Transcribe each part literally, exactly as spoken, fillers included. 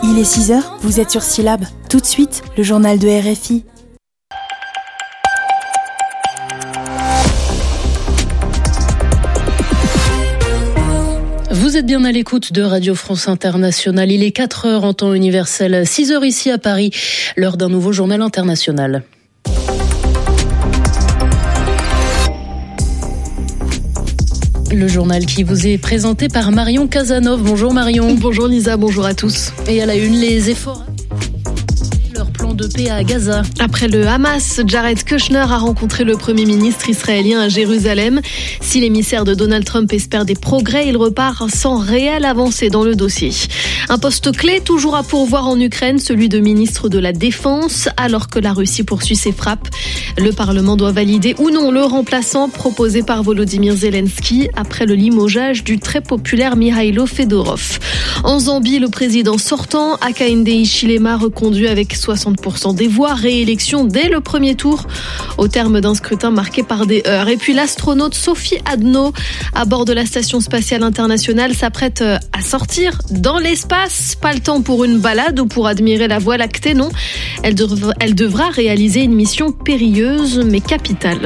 Il est six heures, vous êtes sur Syllab. Tout de suite, le journal de R F I. Vous êtes bien à l'écoute de Radio France Internationale. Il est quatre heures en temps universel, six heures ici à Paris, l'heure d'un nouveau journal international. Le journal qui vous est présenté par Marion Casanov. Bonjour Marion. Bonjour Lisa, bonjour à tous. Et à la une, les efforts... leur plan de paix à Gaza. Après le Hamas, Jared Kushner a rencontré le Premier ministre israélien à Jérusalem. Si l'émissaire de Donald Trump espère des progrès, il repart sans réelle avancée dans le dossier. Un poste clé toujours à pourvoir en Ukraine, celui de ministre de la Défense, alors que la Russie poursuit ses frappes. Le Parlement doit valider ou non le remplaçant proposé par Volodymyr Zelensky après le limogeage du très populaire Mikhailo Fedorov. En Zambie, le président sortant, Hakainde Hichilema, reconduit avec soixante pour cent des voix, réélection dès le premier tour, au terme d'un scrutin marqué par des heurts. Et puis l'astronaute Sophie Adno, à bord de la Station spatiale internationale, s'apprête à sortir dans l'espace. Pas le temps pour une balade ou pour admirer la Voie lactée, non. Elle, dev- elle devra réaliser une mission périlleuse mais capitale.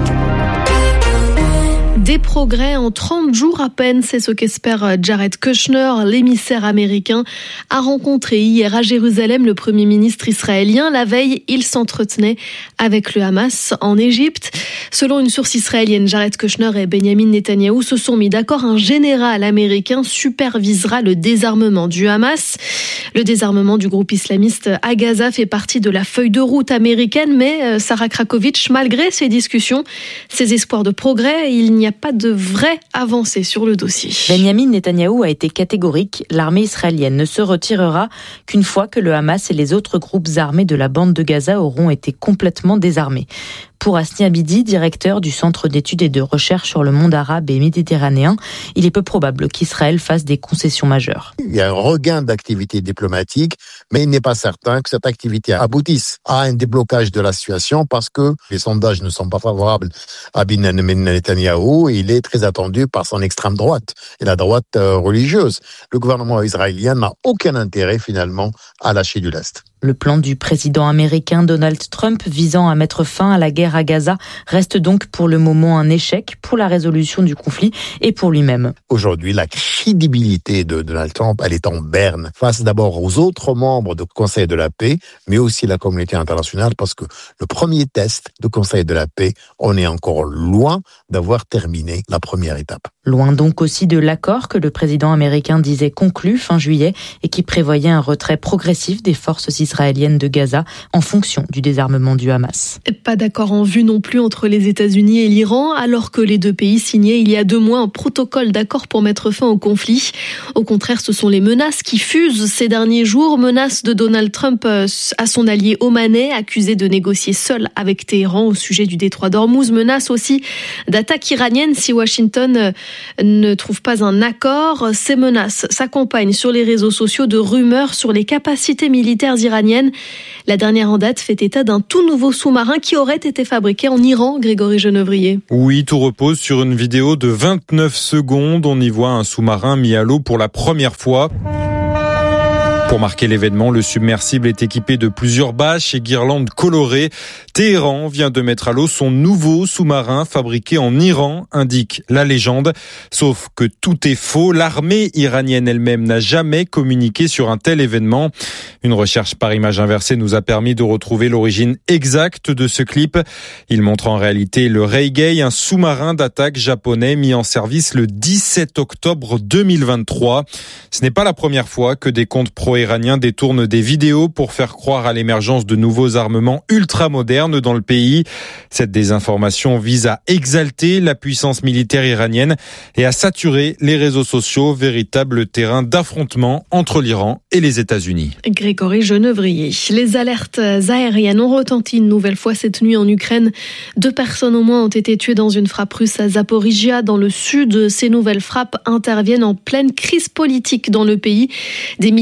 Des progrès en trente jours à peine, c'est ce qu'espère Jared Kushner, l'émissaire américain, a rencontré hier à Jérusalem le Premier ministre israélien. La veille, il s'entretenait avec le Hamas en Égypte. Selon une source israélienne, Jared Kushner et Benjamin Netanyahou se sont mis d'accord. Un général américain supervisera le désarmement du Hamas. Le désarmement du groupe islamiste à Gaza fait partie de la feuille de route américaine, mais Sarah Krakowicz, malgré ces discussions, ces espoirs de progrès, il n'y a pas de vraie avancée sur le dossier. Benjamin Netanyahou a été catégorique. L'armée israélienne ne se retirera qu'une fois que le Hamas et les autres groupes armés de la bande de Gaza auront été complètement désarmés. Pour Hasni Abidi, directeur du Centre d'études et de recherche sur le monde arabe et méditerranéen, il est peu probable qu'Israël fasse des concessions majeures. Il y a un regain d'activité diplomatique, mais il n'est pas certain que cette activité aboutisse à un déblocage de la situation parce que les sondages ne sont pas favorables à Benjamin Netanyahou et il est très attendu par son extrême droite et la droite religieuse. Le gouvernement israélien n'a aucun intérêt finalement à lâcher du lest. Le plan du président américain Donald Trump visant à mettre fin à la guerre à Gaza reste donc pour le moment un échec pour la résolution du conflit et pour lui-même. Aujourd'hui, la crédibilité de Donald Trump, elle est en berne face d'abord aux autres membres du Conseil de la paix, mais aussi la communauté internationale, parce que le premier test du Conseil de la paix, on est encore loin d'avoir terminé la première étape. Loin donc aussi de l'accord que le président américain disait conclu fin juillet et qui prévoyait un retrait progressif des forces israéliennes de Gaza en fonction du désarmement du Hamas. Pas d'accord en vue non plus entre les États-Unis et l'Iran, alors que les deux pays signaient il y a deux mois un protocole d'accord pour mettre fin au conflit. Au contraire, ce sont les menaces qui fusent ces derniers jours. Menaces de Donald Trump à son allié omanais, accusé de négocier seul avec Téhéran au sujet du détroit d'Ormuz. Menaces aussi d'attaques iraniennes si Washington ne trouve pas un accord. Ces menaces s'accompagnent sur les réseaux sociaux de rumeurs sur les capacités militaires iraniennes. La dernière en date fait état d'un tout nouveau sous-marin qui aurait été fabriqué en Iran, Grégory Genevrier. Oui, tout repose sur une vidéo de vingt-neuf secondes. On y voit un sous-marin mis à l'eau pour la première fois. Pour marquer l'événement, le submersible est équipé de plusieurs bâches et guirlandes colorées. Téhéran vient de mettre à l'eau son nouveau sous-marin fabriqué en Iran, indique la légende. Sauf que tout est faux. L'armée iranienne elle-même n'a jamais communiqué sur un tel événement. Une recherche par image inversée nous a permis de retrouver l'origine exacte de ce clip. Il montre en réalité le Reigei, un sous-marin d'attaque japonais mis en service le dix-sept octobre deux mille vingt-trois. Ce n'est pas la première fois que des comptes pro iraniens détournent des vidéos pour faire croire à l'émergence de nouveaux armements ultra-modernes dans le pays. Cette désinformation vise à exalter la puissance militaire iranienne et à saturer les réseaux sociaux, véritable terrain d'affrontement entre l'Iran et les États-Unis. Grégory Genevrier. Les alertes aériennes ont retenti une nouvelle fois cette nuit en Ukraine. Deux personnes au moins ont été tuées dans une frappe russe à Zaporizhia, dans le sud. Ces nouvelles frappes interviennent en pleine crise politique dans le pays. Des milliers de personnes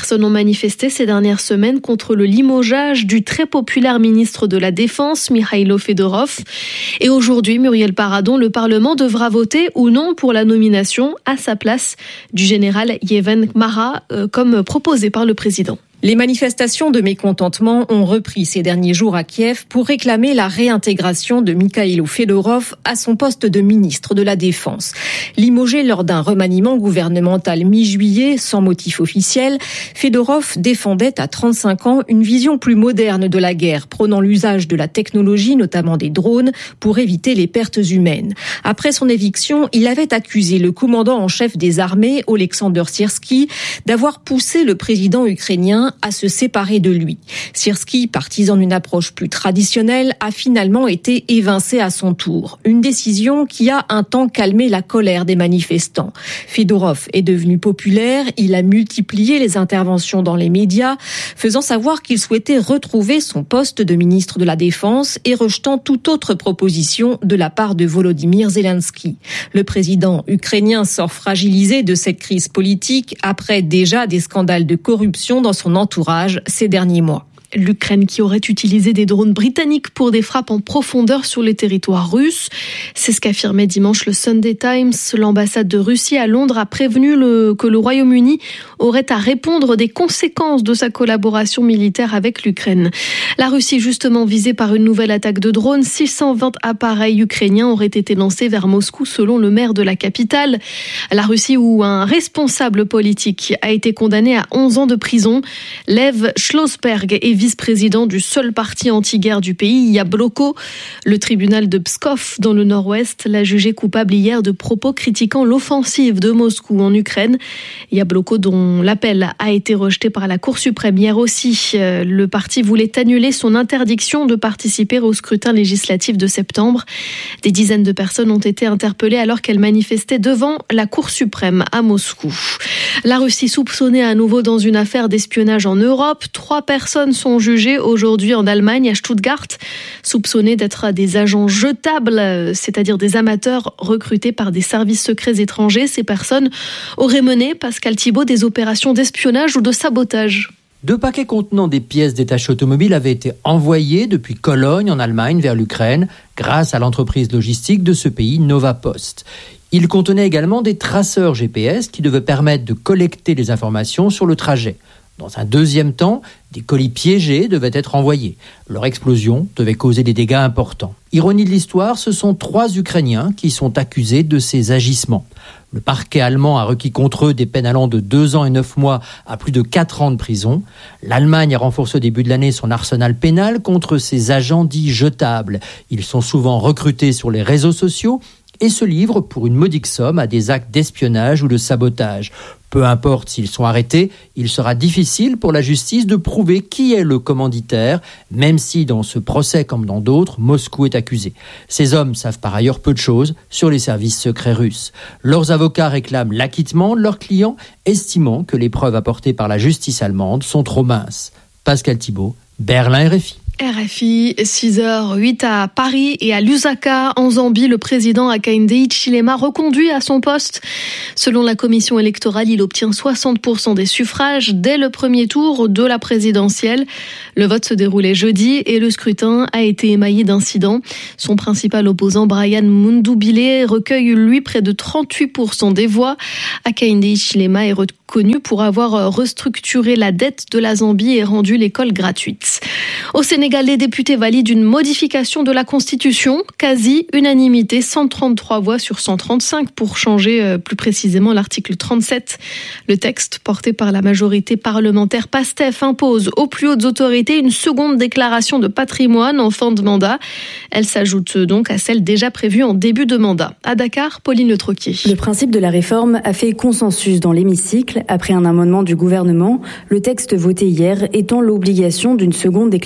personnes ont manifesté ces dernières semaines contre le limogeage du très populaire ministre de la Défense, Mikhailo Fedorov. Et aujourd'hui, Muriel Paradon, le Parlement devra voter ou non pour la nomination à sa place du général Yevhen Kmara, euh, comme proposé par le président. Les manifestations de mécontentement ont repris ces derniers jours à Kiev pour réclamer la réintégration de Mikhailo Fedorov à son poste de ministre de la Défense. Limogé lors d'un remaniement gouvernemental mi-juillet sans motif officiel, Fedorov défendait à trente-cinq ans une vision plus moderne de la guerre, prônant l'usage de la technologie, notamment des drones, pour éviter les pertes humaines. Après son éviction, il avait accusé le commandant en chef des armées, Oleksandr Syrsky, d'avoir poussé le président ukrainien à se séparer de lui. Syrsky, partisan d'une approche plus traditionnelle, a finalement été évincé à son tour. Une décision qui a un temps calmé la colère des manifestants. Fedorov est devenu populaire, il a multiplié les interventions dans les médias, faisant savoir qu'il souhaitait retrouver son poste de ministre de la Défense et rejetant toute autre proposition de la part de Volodymyr Zelensky. Le président ukrainien sort fragilisé de cette crise politique après déjà des scandales de corruption dans son entourage ces derniers mois. L'Ukraine qui aurait utilisé des drones britanniques pour des frappes en profondeur sur les territoires russes. C'est ce qu'affirmait dimanche le Sunday Times. L'ambassade de Russie à Londres a prévenu le, que le Royaume-Uni aurait à répondre des conséquences de sa collaboration militaire avec l'Ukraine. La Russie, justement visée par une nouvelle attaque de drones, six cent vingt appareils ukrainiens auraient été lancés vers Moscou selon le maire de la capitale. La Russie où un responsable politique a été condamné à onze ans de prison. Lev Schlossberg est vice-président du seul parti anti-guerre du pays, Yabloko. Le tribunal de Pskov, dans le nord-ouest, l'a jugé coupable hier de propos critiquant l'offensive de Moscou en Ukraine. Yabloko, dont l'appel a été rejeté par la Cour suprême hier aussi. Le parti voulait annuler son interdiction de participer au scrutin législatif de septembre. Des dizaines de personnes ont été interpellées alors qu'elles manifestaient devant la Cour suprême à Moscou. La Russie soupçonnée à nouveau dans une affaire d'espionnage en Europe. Trois personnes sont jugés aujourd'hui en Allemagne, à Stuttgart, soupçonnés d'être des agents jetables, c'est-à-dire des amateurs recrutés par des services secrets étrangers. Ces personnes auraient mené, Pascal Thibault, des opérations d'espionnage ou de sabotage. Deux paquets contenant des pièces détachées automobiles avaient été envoyés depuis Cologne, en Allemagne, vers l'Ukraine, grâce à l'entreprise logistique de ce pays, Nova Post. Ils contenaient également des traceurs G P S qui devaient permettre de collecter les informations sur le trajet. Dans un deuxième temps, des colis piégés devaient être envoyés. Leur explosion devait causer des dégâts importants. Ironie de l'histoire, ce sont trois Ukrainiens qui sont accusés de ces agissements. Le parquet allemand a requis contre eux des peines allant de deux ans et neuf mois à plus de quatre ans de prison. L'Allemagne a renforcé au début de l'année son arsenal pénal contre ces agents dits jetables. Ils sont souvent recrutés sur les réseaux sociaux et se livrent pour une modique somme à des actes d'espionnage ou de sabotage. Peu importe s'ils sont arrêtés, il sera difficile pour la justice de prouver qui est le commanditaire, même si dans ce procès comme dans d'autres, Moscou est accusé. Ces hommes savent par ailleurs peu de choses sur les services secrets russes. Leurs avocats réclament l'acquittement de leurs clients, estimant que les preuves apportées par la justice allemande sont trop minces. Pascal Thibault, Berlin R F I. R F I, six heures huit à Paris et à Lusaka, en Zambie, le président Hakainde Hichilema reconduit à son poste. Selon la commission électorale, il obtient soixante pour cent des suffrages dès le premier tour de la présidentielle. Le vote se déroulait jeudi et le scrutin a été émaillé d'incidents. Son principal opposant, Brian Mundubile, recueille lui près de trente-huit pour cent des voix. Hakainde Hichilema est reconnu pour avoir restructuré la dette de la Zambie et rendu l'école gratuite. Au Sénégal, les députés valident une modification de la Constitution, quasi-unanimité, cent trente-trois voix sur cent trente-cinq pour changer euh, plus précisément l'article trente-sept. Le texte, porté par la majorité parlementaire PASTEF, impose aux plus hautes autorités une seconde déclaration de patrimoine en fin de mandat. Elle s'ajoute donc à celle déjà prévue en début de mandat. À Dakar, Pauline Le Troquier. Le principe de la réforme a fait consensus dans l'hémicycle. Après un amendement du gouvernement, le texte voté hier étend l'obligation d'une seconde déclaration de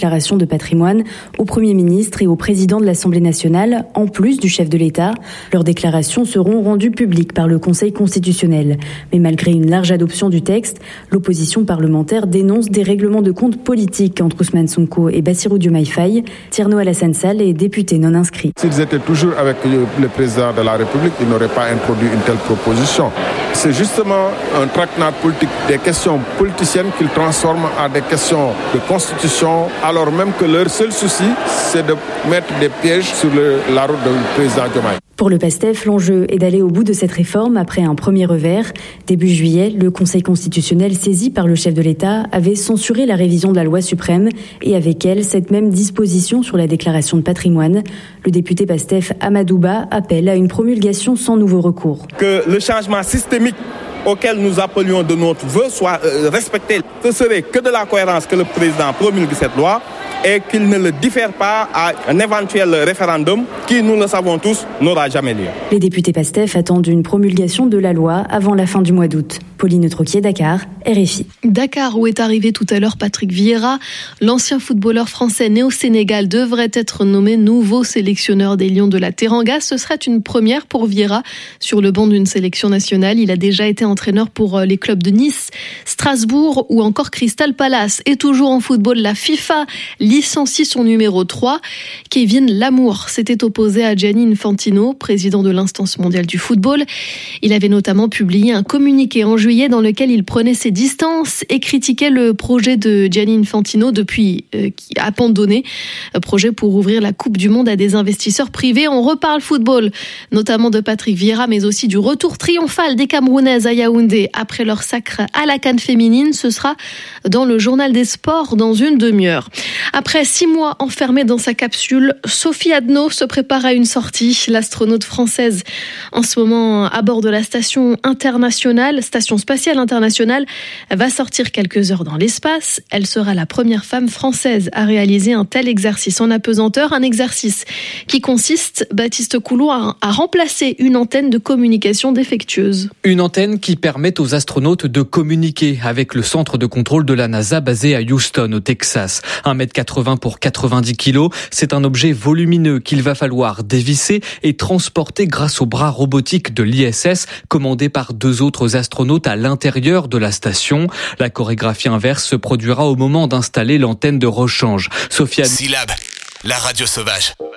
patrimoine au Premier ministre et au président de l'Assemblée nationale, en plus du chef de l'État. Leurs déclarations seront rendues publiques par le Conseil constitutionnel. Mais malgré une large adoption du texte, l'opposition parlementaire dénonce des règlements de compte politiques entre Ousmane Sonko et Bassirou Diomaye Faye. Tierno Alassane Sall est député non inscrit. S'ils étaient toujours avec le président de la République, ils n'auraient pas introduit une telle proposition. C'est justement un traquenard politique, des questions politiciennes qu'ils transforment en des questions de constitution, alors même que leur seul souci, c'est de mettre des pièges sur le, la route du président Diomaye. Pour le PASTEF, l'enjeu est d'aller au bout de cette réforme après un premier revers. Début juillet, le Conseil constitutionnel saisi par le chef de l'État avait censuré la révision de la loi suprême et avec elle cette même disposition sur la déclaration de patrimoine. Le député PASTEF Amadouba appelle à une promulgation sans nouveau recours. Que le changement systémique auquel nous appelions de notre vœu soit euh, respecté. Ce serait que de la cohérence que le président promulgue cette loi et qu'il ne le diffère pas à un éventuel référendum qui, nous le savons tous, n'aura jamais lieu. Les députés PASTEF attendent une promulgation de la loi avant la fin du mois d'août. Pauline Troquier, Dakar, R F I. Dakar, où est arrivé tout à l'heure Patrick Vieira. L'ancien footballeur français né au Sénégal devrait être nommé nouveau sélectionneur des Lions de la Teranga. Ce serait une première pour Vieira sur le banc d'une sélection nationale. Il a déjà été entraîneur pour les clubs de Nice, Strasbourg ou encore Crystal Palace. Et toujours en football, la FIFA licencie son numéro trois. Kevin Lamour s'était opposé à Gianni Infantino, président de l'instance mondiale du football. Il avait notamment publié un communiqué en juillet dans lequel il prenait ses distances et critiquait le projet de Gianni Infantino depuis euh, abandonné, un projet pour ouvrir la Coupe du Monde à des investisseurs privés. On reparle football, notamment de Patrick Vieira, mais aussi du retour triomphal des Camerounaises à Yaoundé après leur sacre à la CAN féminine. Ce sera dans le journal des sports dans une demi-heure. Après six mois enfermée dans sa capsule, Sophie Adno se prépare à une sortie. L'astronaute française, en ce moment à bord de la station internationale, station spatiale internationale, va sortir quelques heures dans l'espace. Elle sera la première femme française à réaliser un tel exercice en apesanteur, un exercice qui consiste, Baptiste Coulot, à, à remplacer une antenne de communication défectueuse. Une antenne qui permet aux astronautes de communiquer avec le centre de contrôle de la NASA basé à Houston, au Texas. un mètre quatre-vingts pour quatre-vingt-dix kilos, c'est un objet volumineux qu'il va falloir dévisser et transporter grâce aux bras robotiques de l'I S S, commandés par deux autres astronautes à l'intérieur de la station. La chorégraphie inverse se produira au moment d'installer l'antenne de rechange. Sophia Syllabe, la radio sauvage.